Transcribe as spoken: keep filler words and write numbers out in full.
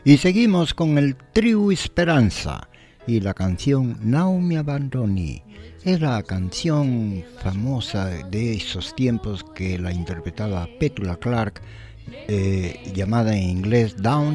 Y seguimos con el trío Esperanza y la canción No Me Abandoni. Es la canción famosa de esos tiempos que la interpretaba Petula Clark, eh, llamada en inglés Down